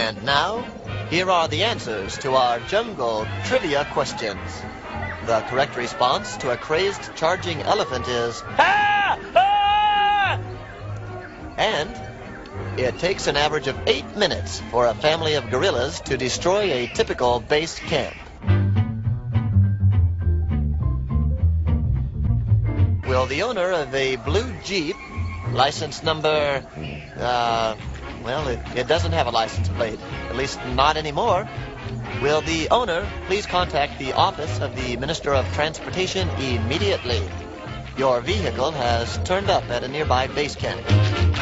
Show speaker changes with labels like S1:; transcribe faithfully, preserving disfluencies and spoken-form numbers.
S1: And now, here are the answers to our jungle trivia questions. The correct response to a crazed charging elephant is
S2: Ah! Ah!
S1: and it takes an average of eight minutes for a family of gorillas to destroy a typical base camp. Will the owner of a blue Jeep, license number, uh, well, it, it doesn't have a license plate, at least not anymore. Will the owner please contact the office of the Minister of Transportation immediately? Your vehicle has turned up at a nearby base camp.